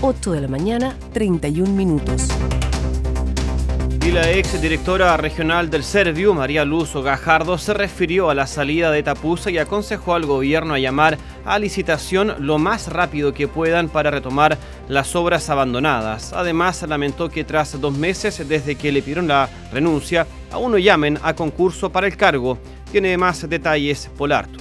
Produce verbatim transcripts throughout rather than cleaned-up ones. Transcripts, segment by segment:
ocho de la mañana, treinta y un minutos. Y la ex directora regional del Serviu, María Luz Gajardo, se refirió a la salida de Tapusa y aconsejó al gobierno a llamar a licitación lo más rápido que puedan para retomar las obras abandonadas. Además, lamentó que tras dos meses desde que le pidieron la renuncia, aún no llamen a concurso para el cargo. Tiene más detalles Polarto.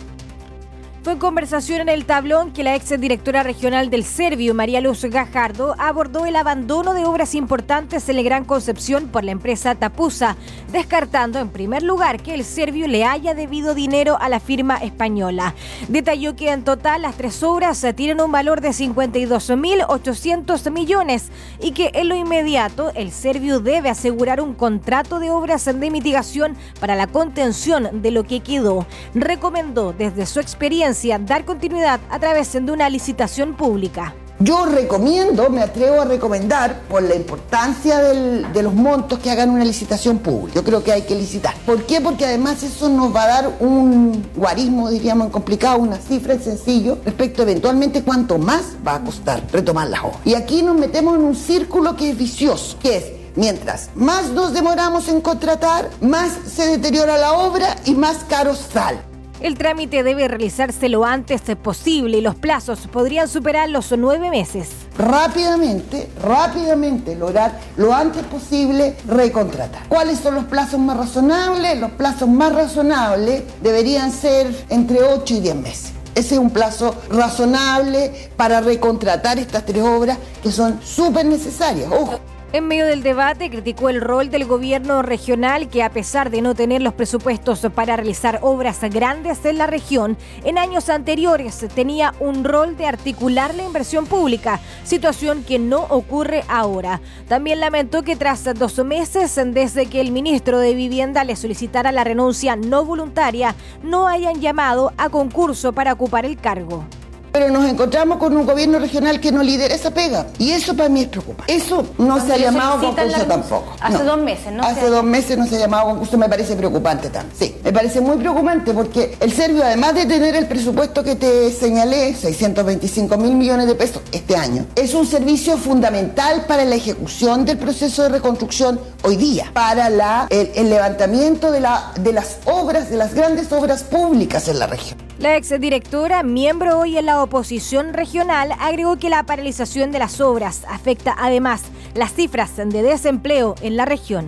Fue en conversación en el tablón que la ex directora regional del Serviu, María Luz Gajardo, abordó el abandono de obras importantes en la Gran Concepción por la empresa Tapusa, descartando en primer lugar que el Serviu le haya debido dinero a la firma española. Detalló que en total las tres obras tienen un valor de cincuenta y dos mil ochocientos millones y que en lo inmediato el Serviu debe asegurar un contrato de obras de mitigación para la contención de lo que quedó. Recomendó desde su experiencia dar continuidad a través de una licitación pública. Yo recomiendo, me atrevo a recomendar, por la importancia del, de los montos, que hagan una licitación pública. Yo creo que hay que licitar. ¿Por qué? Porque además eso nos va a dar un guarismo, diríamos, complicado, una cifra sencillo respecto eventualmente cuánto más va a costar retomar las obras. Y aquí nos metemos en un círculo que es vicioso, que es mientras más nos demoramos en contratar, más se deteriora la obra y más caro sale. El trámite debe realizarse lo antes posible y los plazos podrían superar los nueve meses. Rápidamente, rápidamente lograr lo antes posible recontratar. ¿Cuáles son los plazos más razonables? Los plazos más razonables deberían ser entre ocho y diez meses. Ese es un plazo razonable para recontratar estas tres obras que son súper necesarias. Ojo. En medio del debate, criticó el rol del gobierno regional que, a pesar de no tener los presupuestos para realizar obras grandes en la región, en años anteriores tenía un rol de articular la inversión pública, situación que no ocurre ahora. También lamentó que tras dos meses desde que el ministro de Vivienda le solicitara la renuncia no voluntaria, no hayan llamado a concurso para ocupar el cargo. Pero nos encontramos con un gobierno regional que no lidera esa pega. Y eso para mí es preocupante. Eso no se ha llamado concurso tampoco. Hace no. dos meses, ¿no? Hace dos meses no se ha llamado concurso, me parece preocupante también. Sí, me parece muy preocupante porque el Serviu, además de tener el presupuesto que te señalé, seiscientos veinticinco mil millones de pesos este año, es un servicio fundamental para la ejecución del proceso de reconstrucción hoy día, para la, el, el levantamiento de, la, de las obras, de las grandes obras públicas en la región. La exdirectora, miembro hoy en la oposición regional, agregó que la paralización de las obras afecta además las cifras de desempleo en la región.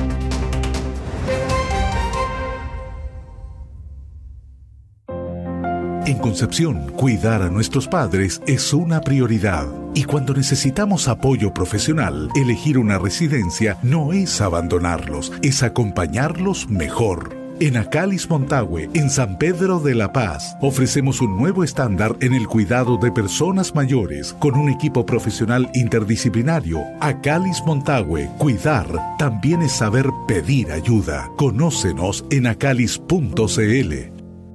En Concepción, cuidar a nuestros padres es una prioridad. Y cuando necesitamos apoyo profesional, elegir una residencia no es abandonarlos, es acompañarlos mejor. En Acalis Montague, en San Pedro de la Paz, ofrecemos un nuevo estándar en el cuidado de personas mayores con un equipo profesional interdisciplinario. Acalis Montague, cuidar también es saber pedir ayuda. Conócenos en acalis punto cl.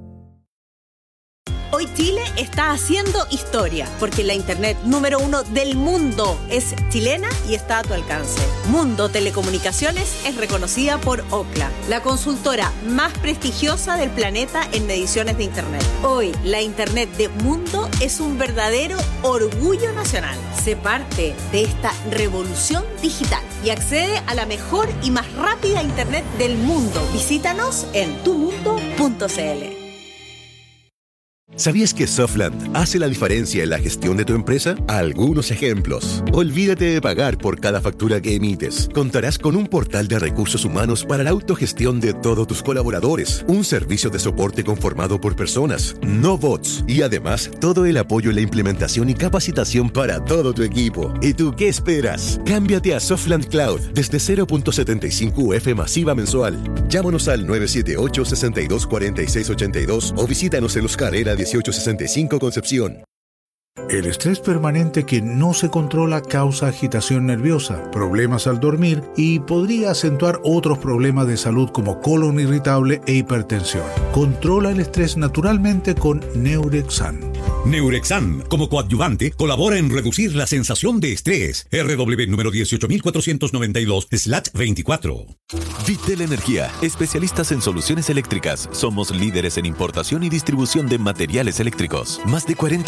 Hoy Chile está haciendo historia, porque la internet número uno del mundo es chilena y está a tu alcance. Mundo Telecomunicaciones es reconocida por Ookla, la consultora más prestigiosa del planeta en mediciones de internet. Hoy, la internet de Mundo es un verdadero orgullo nacional. Sé parte de esta revolución digital y accede a la mejor y más rápida internet del mundo. Visítanos en tu mundo punto cl. ¿Sabías que Softland hace la diferencia en la gestión de tu empresa? Algunos ejemplos. Olvídate de pagar por cada factura que emites. Contarás con un portal de recursos humanos para la autogestión de todos tus colaboradores, un servicio de soporte conformado por personas, no bots, y además todo el apoyo en la implementación y capacitación para todo tu equipo. ¿Y tú qué esperas? Cámbiate a Softland Cloud desde cero punto setenta y cinco U F masiva mensual. Llámanos al nueve siete ocho, seis dos cuatro seis ocho dos o visítanos en Los Carrera dieciocho sesenta y cinco Concepción. El estrés permanente que no se controla causa agitación nerviosa, problemas al dormir y podría acentuar otros problemas de salud como colon irritable e hipertensión. Controla el estrés naturalmente con Neurexan. Neurexan, como coadyuvante, colabora en reducir la sensación de estrés. R W número dieciocho mil cuatrocientos noventa y dos slash veinticuatro. Vitel Energía, especialistas en soluciones eléctricas. Somos líderes en importación y distribución de materiales eléctricos. Más de cuarenta